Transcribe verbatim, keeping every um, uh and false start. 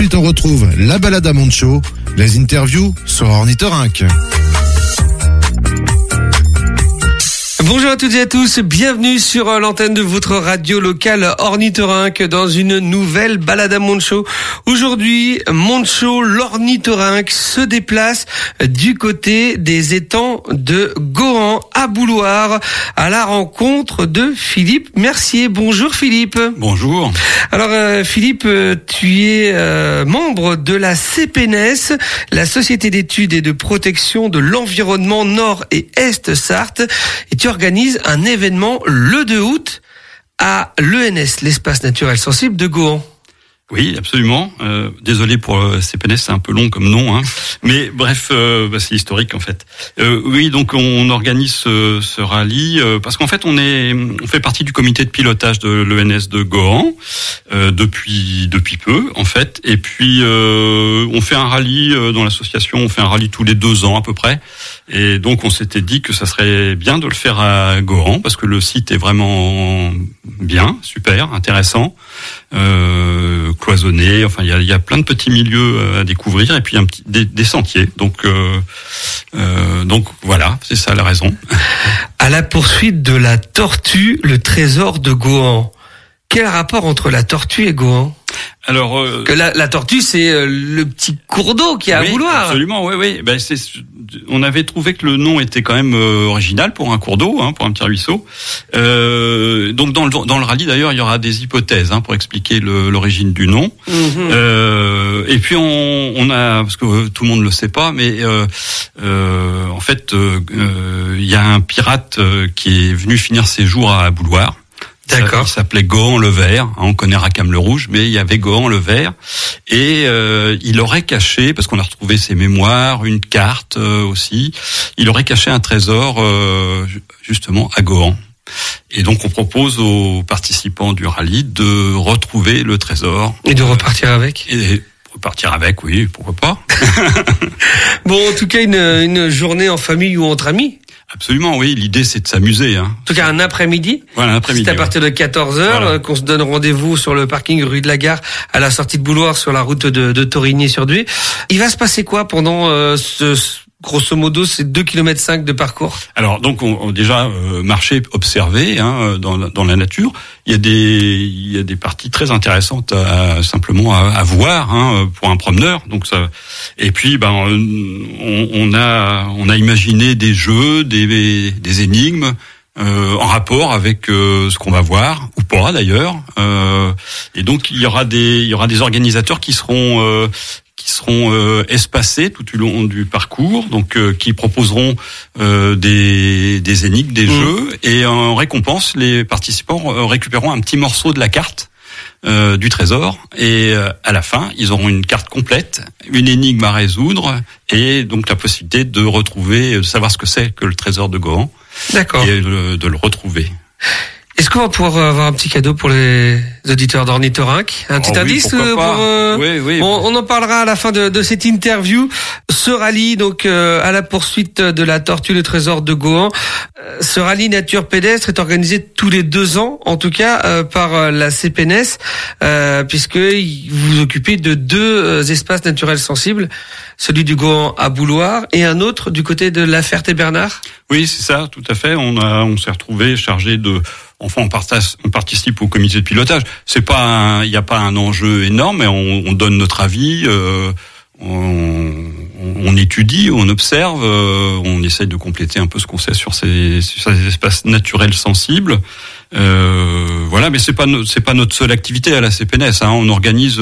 ensuite, on retrouve la balade à Moncho, les interviews sur Ornithorynque. Bonjour à toutes et à tous, bienvenue sur l'antenne de votre radio locale Ornithorynque dans une nouvelle balade à Moncho. Aujourd'hui, Moncho, l'Ornithorynque se déplace du côté des étangs de Gohan à Bouloire à la rencontre de Philippe Mercier. Bonjour Philippe. Bonjour. Alors euh, Philippe, tu es euh, membre de la C P N E S, la Société d'études et de protection de l'environnement Nord et Est Sarthe, et tu organise un événement le deux août à l'E N S, l'espace naturel sensible de Gohan. Oui, absolument. Euh, désolé pour le C P N E S, c'est un peu long comme nom, hein. Mais bref, euh, bah, c'est historique en fait. Euh, oui, donc on organise ce, ce rallye euh, parce qu'en fait on est, on fait partie du comité de pilotage de l'E N S de Gohan euh, depuis depuis peu en fait. Et puis euh, on fait un rallye euh, dans l'association, on fait un rallye tous les deux ans à peu près. Et donc on s'était dit que ça serait bien de le faire à Gohan parce que le site est vraiment bien, super, intéressant. Euh, cloisonné, enfin il y a, y a plein de petits milieux à découvrir et puis un petit, des, des sentiers. Donc, euh, euh, donc voilà, c'est ça la raison. À la poursuite de la tortue, le trésor de Gohan. Quel rapport entre la tortue et Gohan ? Alors, euh, que la, la tortue, c'est euh, le petit cours d'eau qui est oui, à Bouloire. Absolument, oui, oui. Ben c'est, on avait trouvé que le nom était quand même euh, original pour un cours d'eau, hein, pour un petit ruisseau. Euh, donc dans le dans le rallye d'ailleurs, il y aura des hypothèses hein, pour expliquer le, l'origine du nom. Mm-hmm. Euh, et puis on, on a, parce que tout le monde le sait pas, mais euh, euh, en fait, il euh, euh, y a un pirate euh, qui est venu finir ses jours à Bouloire. D'accord. Il s'appelait Gohan le Vert. On connaît Rackham le Rouge, mais il y avait Gohan le Vert. Et euh, il aurait caché, parce qu'on a retrouvé ses mémoires, une carte euh, aussi, il aurait caché un trésor euh, justement à Gohan. Et donc on propose aux participants du rallye de retrouver le trésor. Et de repartir avec. Et repartir avec, oui, pourquoi pas. Bon, en tout cas, une, une journée en famille ou entre amis. Absolument, oui. L'idée, c'est de s'amuser. Hein. En tout cas, un après-midi. Voilà, un après-midi. C'est à partir de quatorze heures voilà. qu'on se donne rendez-vous sur le parking rue de la Gare à la sortie de Bouloire sur la route de, de Torigny-sur-Dué. Il va se passer quoi pendant euh, ce... Grosso modo, c'est deux kilomètres cinq de parcours. Alors donc on, on déjà euh, marcher, observer hein, dans, dans la nature. Il y a des il y a des parties très intéressantes à, simplement à, à voir hein, pour un promeneur. Donc ça et puis ben on, on a on a imaginé des jeux, des des énigmes. Euh, en rapport avec euh, ce qu'on va voir ou pas d'ailleurs. Euh, et donc il y aura des il y aura des organisateurs qui seront euh, qui seront euh, espacés tout au long du parcours, donc euh, qui proposeront euh, des des énigmes, des mmh. jeux, et en récompense les participants euh, récupéreront un petit morceau de la carte euh, du trésor, et euh, à la fin ils auront une carte complète, une énigme à résoudre, et donc la possibilité de retrouver, de savoir ce que c'est que le trésor de Gohan. D'accord. Et de, de le retrouver. Est-ce qu'on va pouvoir avoir un petit cadeau pour les auditeurs d'Ornithorynque ? Un petit oh indice oui, pour euh, oui, oui. On, on en parlera à la fin de, de cette interview. Ce rallye, donc euh, à la poursuite de la tortue, le trésor de Gohan. Euh, ce rallye nature pédestre est organisé tous les deux ans, en tout cas euh, par euh, la C P N E S, euh, puisque vous vous occupez de deux euh, espaces naturels sensibles, celui du Gohan à Bouloire et un autre du côté de La Ferté-Bernard. Oui, c'est ça, tout à fait. On a, on s'est retrouvé chargé de. Enfin, on, partage, on participe au comité de pilotage. C'est pas, il n'y a pas un enjeu énorme, mais on, on donne notre avis, euh, on, on étudie, on observe, euh, on essaye de compléter un peu ce qu'on sait sur ces, sur ces espaces naturels sensibles. Euh, voilà, mais c'est pas, no, c'est pas notre seule activité à la C P N E S. Hein. On organise